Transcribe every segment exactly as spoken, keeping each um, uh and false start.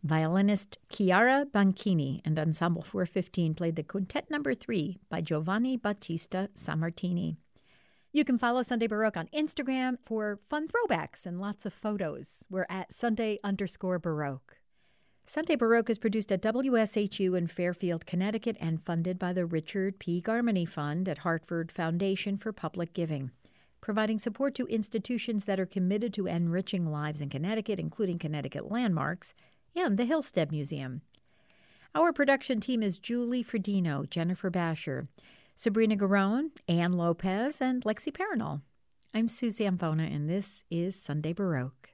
Violinist Chiara Banchini and Ensemble four fifteen played the Quintet Number three by Giovanni Battista Sammartini. You can follow Sunday Baroque on Instagram for fun throwbacks and lots of photos. We're at Sunday underscore Baroque. Sunday Baroque is produced at W S H U in Fairfield, Connecticut, and funded by the Richard P. Garmany Fund at Hartford Foundation for Public Giving, providing support to institutions that are committed to enriching lives in Connecticut, including Connecticut Landmarks and the Hillstead Museum. Our production team is Julie Fredino, Jennifer Basher, Sabrina Garone, Ann Lopez, and Lexi Paranol. I'm Suzanne Bona, and this is Sunday Baroque.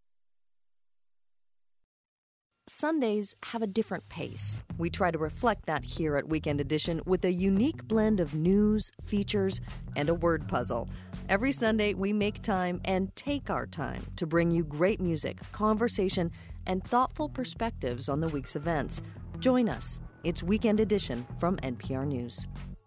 Sundays have a different pace. We try to reflect that here at Weekend Edition with a unique blend of news, features, and a word puzzle. Every Sunday, we make time and take our time to bring you great music, conversation, and thoughtful perspectives on the week's events. Join us. It's Weekend Edition from N P R News.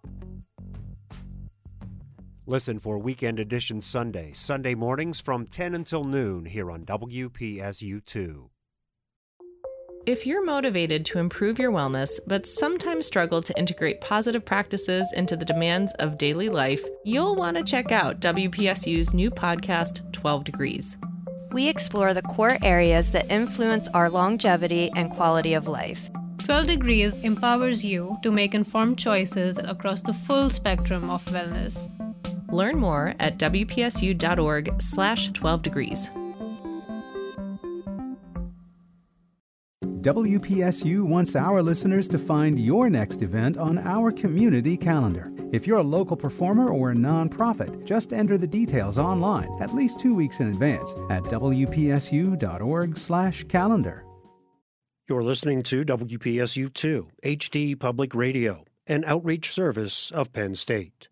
Listen for Weekend Edition Sunday, Sunday mornings from ten until noon here on W P S U two. If you're motivated to improve your wellness, but sometimes struggle to integrate positive practices into the demands of daily life, you'll want to check out W P S U's new podcast, twelve degrees. We explore the core areas that influence our longevity and quality of life. twelve degrees empowers you to make informed choices across the full spectrum of wellness. Learn more at W P S U dot org slash twelve degrees. W P S U wants our listeners to find your next event on our community calendar. If you're a local performer or a nonprofit, just enter the details online at least two weeks in advance at W P S U dot org slash calendar. You're listening to W P S U two, H D Public Radio, an outreach service of Penn State.